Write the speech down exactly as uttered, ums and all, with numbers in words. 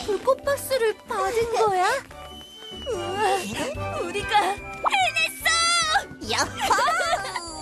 불꽃 박스를 받은 거야? 우와, 우리가 해냈어! 야호!